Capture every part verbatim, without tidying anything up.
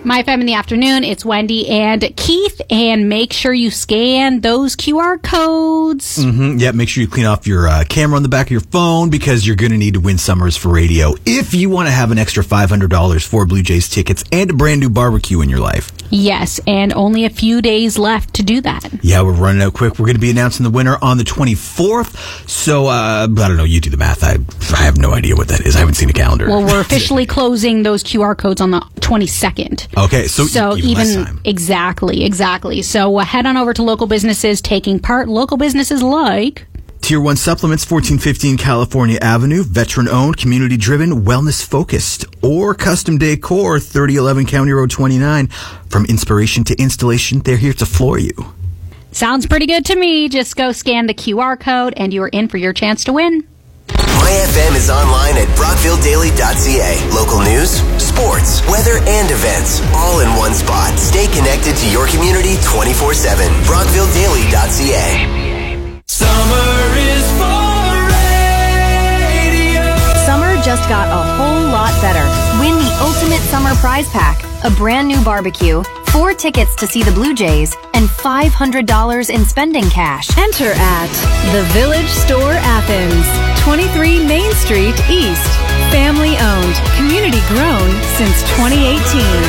My F M in the afternoon, it's Wendy and Keith, and make sure you scan those Q R codes. Mm-hmm. Yeah, make sure you clean off your uh, camera on the back of your phone because you're going to need to win Summers for Radio if you want to have an extra five hundred dollars for Blue Jays tickets and a brand new barbecue in your life. Yes, and only a few days left to do that. Yeah, we're running out quick. We're going to be announcing the winner on the twenty-fourth. So, uh, I don't know, you do the math. I, I have no idea what that is. I haven't seen a calendar. Well, we're officially closing those Q R codes on the twenty-second. Okay, so, so even, even less time. Exactly, exactly. So uh, head on over to local businesses taking part. Local businesses like Tier one Supplements, fourteen fifteen California Avenue, veteran-owned, community-driven, wellness-focused, or Custom Decor, thirty eleven County Road twenty-nine. From inspiration to installation, they're here to floor you. Sounds pretty good to me. Just go scan the Q R code and you are in for your chance to win. My F M is online at brockville daily dot c a. Local news, sports, weather, and events, all in one spot. Stay connected to your community twenty-four seven. brockville daily dot c a. Summer is for radio. Summer just got a whole lot better. Win the ultimate summer prize pack, a brand new barbecue, four tickets to see the Blue Jays, and five hundred dollars in spending cash. Enter at The Village Store Athens, twenty-three Main Street East. Family owned, community grown since twenty eighteen.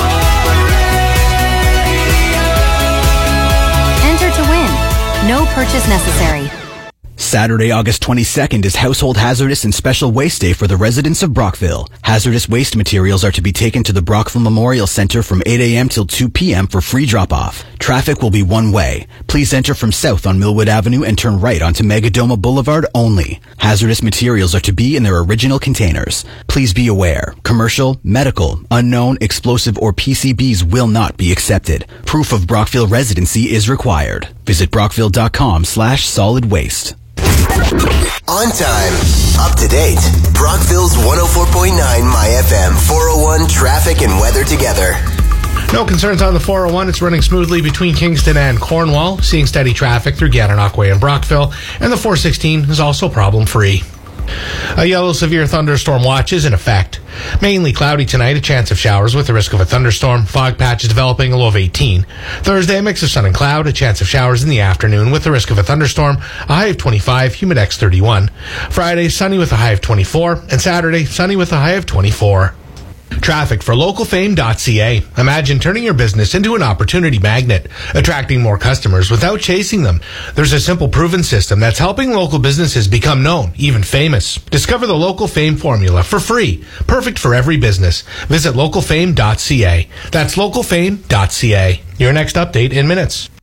Enter to win. No purchase necessary. Saturday, August twenty-second is Household Hazardous and Special Waste Day for the residents of Brockville. Hazardous waste materials are to be taken to the Brockville Memorial Center from eight a.m. till two p.m. for free drop-off. Traffic will be one way. Please enter from south on Millwood Avenue and turn right onto Megadoma Boulevard only. Hazardous materials are to be in their original containers. Please be aware, commercial, medical, unknown, explosive, or P C Bs will not be accepted. Proof of Brockville residency is required. Visit brockville.com slash solid waste. On time, up to date. Brockville's one oh four point nine My F M, four oh one traffic and weather together. No concerns on the four oh one. It's running smoothly between Kingston and Cornwall, seeing steady traffic through Gananoque Way and Brockville, and the four sixteen is also problem-free. A yellow severe thunderstorm watch is in effect. Mainly cloudy tonight, a chance of showers with the risk of a thunderstorm. Fog patches developing, a low of eighteen. Thursday, a mix of sun and cloud, a chance of showers in the afternoon with the risk of a thunderstorm. A high of twenty-five, humidex thirty-one. Friday, sunny with a high of twenty-four. And Saturday, sunny with a high of twenty-four. Traffic for local fame dot c a. Imagine turning your business into an opportunity magnet, attracting more customers without chasing them. There's a simple proven system that's helping local businesses become known, even famous. Discover the Local Fame formula for free, perfect for every business. Visit local fame dot c a. That's local fame dot c a. Your next update in minutes.